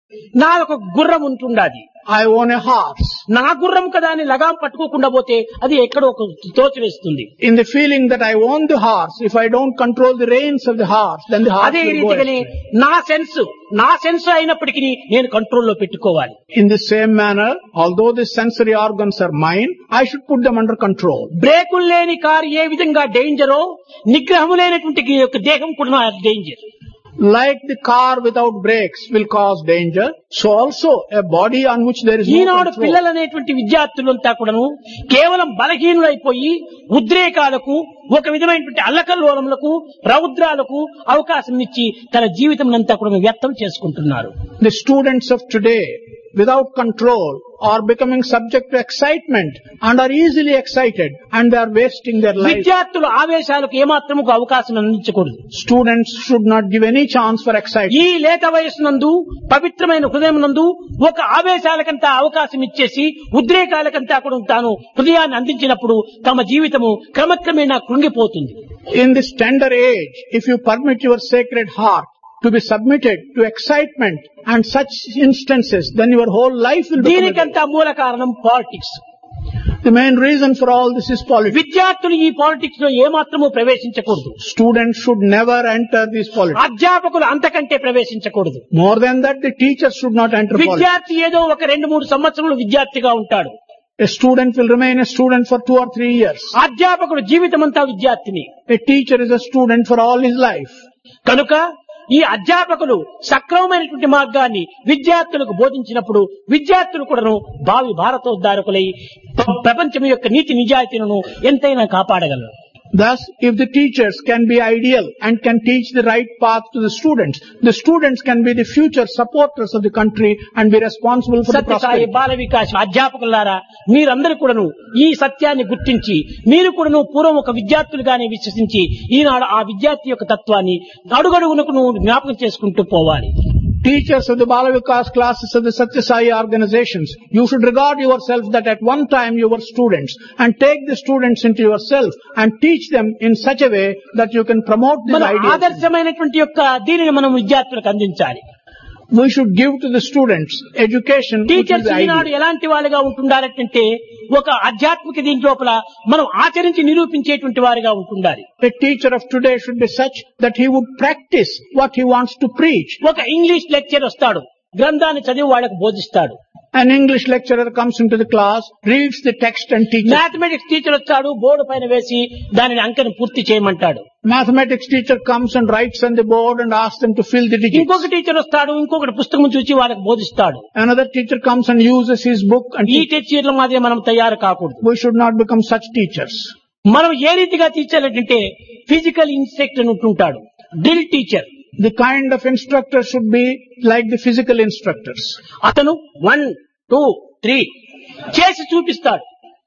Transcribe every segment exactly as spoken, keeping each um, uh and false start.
నా ఒక గుర్రం ఉంటుండాది. I own a horse. నా గుర్రం కదా అని లగాం పట్టుకోకుండా పోతే అది ఎక్కడో ఒక తోచివేస్తుంది. In the feeling that I own the horse, if I don't control the reins of the horse, then the horse అదే will go రీతిగానే astray. నా సెన్స్ నా సెన్స్ అయినప్పటికీ నేను కంట్రోల్లో పెట్టుకోవాలి. In the same manner, although the sensory organs are mine, I should put them under control. బ్రేకులు లేని కారు ఏ విధంగా డేంజరో, నిగ్రహం లేనటువంటి ఈ యొక్క దేహం కూడా danger. Like the car without brakes will cause danger, so also a body on which there is no Eenadu control. పిల్లలు అనేటువంటి విద్యార్థులంతా కూడాను కేవలం బలహీనులైపోయి ఉద్రేకాలకు, ఒక విధమైనటువంటి అల్లకల్లోలములకు, రౌద్రాలకు అవకాశం ఇచ్చి తన జీవితం అంతా కూడా వ్యర్థం చేసుకుంటున్నారు. The students of today, without control, are becoming subject to excitement and are easily excited, and they are wasting their life. విద్యార్థులు ఆవేశాలకు ఏమాత్రము అవకాశం అందించకూడదు. Students should not give any chance for ఈ excitement. లేత వయస్సునందు, పవిత్రమైన హృదయం నందు ఒక ఆవేశాలకంతా అవకాశం ఇచ్చేసి ఉద్రేకాలకంతా కూడా తాను హృదయాన్ని అందించినప్పుడు తమ జీవితము క్రమక్రమేణా కృంగిపోతుంది. In this tender age, if you permit your sacred heart to be submitted to excitement and such instances, then your whole life will become a దీనికంతా మూల కారణం politics. The main reason for all this is politics. విద్యార్థులు ఈ politics లో ఏమాత్రము ప్రవేశించకూడదు. Students should never enter these politics. అధ్యాపకులు అంతకంటే ప్రవేశించకూడదు. More than that, the teachers should not enter politics. విద్యార్థి ఏదో ఒక రెండు మూడు సంవత్సరాలు విద్యార్థిగా ఉంటాడు. A student will remain a student for two or three years. అధ్యాపకుడు జీవితమంతా విద్యార్థిని. A teacher is a student for all his life. కనుక ఈ అధ్యాపకులు సక్రమమైనటువంటి మార్గాన్ని విద్యార్థులకు బోధించినప్పుడు విద్యార్థులు కూడాను భావి భారతోద్ధారకులై ప్రపంచం యొక్క నీతి నిజాయితీలను ఎంతైనా కాపాడగలరు. Thus, if the teachers can be ideal and can teach the right path to the students, the students can be the future supporters of the country and be responsible for the Sathya Sai prosperity. Bala Vikas అధ్యాపకులారా, మీరందరూ కూడాను ఈ సత్యాన్ని గుర్తించి మీరు కూడాను పూర్వం ఒక విద్యార్థులుగానే విశ్వసించి ఈనాడు ఆ విద్యార్థి యొక్క తత్వాన్ని అడుగడుగునకు జ్ఞాపకం చేసుకుంటూ పోవాలి. Teachers of the Bala Vikas classes of the Satya Sai organizations, you should regard yourself that at one time you were students and take the students into yourself and teach them in such a way that you can promote these మన ideas. ఆదర్శమైనటువంటి యొక్క దీనిని మనం విద్యార్థులకు అందించాలి. We should give to the students education which is teachers Eenadu ideal. ఎలాంటి వాళ్ళుగా ఉంటుండాలంటే ఒక ఆధ్యాత్మిక దీని లోపల మనం ఆచరించి నిరూపించేటువంటి వారిగా ఉంటుండాలి. The teacher of today should be such that he would practice what he wants to preach. ఒక ఇంగ్లీష్ లెక్చర్ వస్తాడు, గ్రంథాన్ని చదివి వాళ్ళకు బోధిస్తాడు. An English lecturer comes into the class, reads the text and teaches. Mathematics teacher వచ్చాడు, board పైన వేసి దానిని అంకెను పూర్తి చేయమంటాడు. Mathematics teacher comes and writes on the board and asks them to fill the digits. ఇంకొక టీచర్ వస్తాడు, ఇంకొకటి పుస్తకం చూసి వాళ్ళకి బోధిస్తాడు. Another teacher comes and uses his book and ఈ teaches. టీచర్ల మాదిరి మనం తయారు కాకూడదు. We should not become such teachers. మనం ఏ రీతిగా తీర్చాలంటే physical instructor ఉంటుంటాడు, drill teacher. The kind of instructor should be like the physical instructors. అతను వన్ టూ త్రీ చేసి చూపిస్తాడు.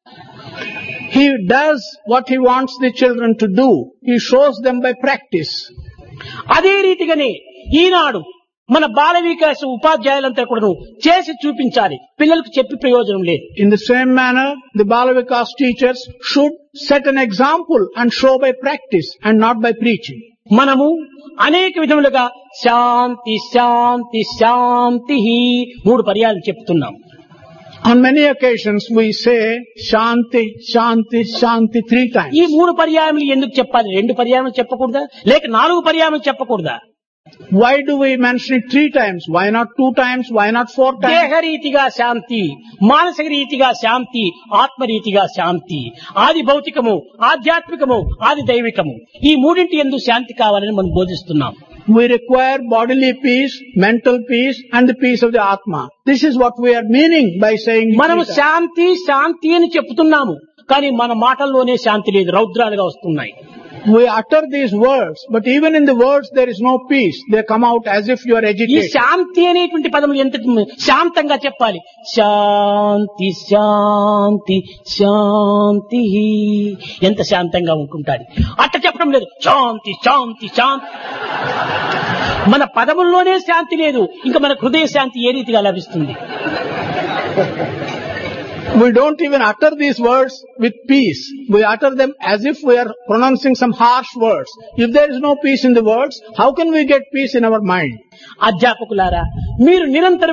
He does what he wants the children to do. He shows them by practice. అదే రీతిగానే ఈనాడు మన బాల వికాస ఉపాధ్యాయులంతా కూడా చేసి చూపించాలి, పిల్లలకు చెప్పి ప్రయోజనం లేదు. In the same manner, the Bala Vikas teachers should set an example and show by practice and not by preaching. మనము అనేక విధములుగా శాంతి శాంతి శాంతి మూడు పర్యాలు చెప్తున్నాం. On many occasions we say Shanti, Shanti, Shanti three times. ఈ మూడు పర్యాయములు ఎందుకు చెప్పాలి? రెండు పర్యాయములు చెప్పకూడదా, లేక నాలుగు పర్యాయములు చెప్పకూడదా? Why do we mention it three times? Why not two times? Why not four times? దేహరీతిగా శాంతి, మానసిక రీతిగా శాంతి, ఆత్మరీతిగా శాంతి. ఆది భౌతికము, ఆధ్యాత్మికము, ఆది దైవికము, ఈ మూడింటి యందు శాంతి కావాలని మనం బోధిస్తున్నాం. We require bodily peace, mental peace and the peace of the Atma. This is what we are meaning by saying it మనము three times. శాంతి శాంతి అని చెప్తున్నాము, కానీ మన మాటల్లోనే శాంతి లేదు, రౌద్రాలుగా వస్తున్నాయి. We utter these words, but even in the words there is no peace. They come out as if you are ఈ agitated. శాంతి అనేటువంటి పదములు ఎంత శాంతంగా చెప్పాలి. శాంతి శాంతి శాంతి ఎంత శాంతంగా ఉంటుంటాడు. అట్ట చెప్పడం లేదు, శాంతి శాంతి శాంతి. మన పదముల్లోనే శాంతి లేదు, ఇంకా మన హృదయ శాంతి ఏ రీతిగా లభిస్తుంది? We don't even utter these words with peace. We utter them as if we are pronouncing some harsh words. If there is no peace in the words, how can we get peace in our mind? అధ్యాపకులారా, మీరు నిరంతరం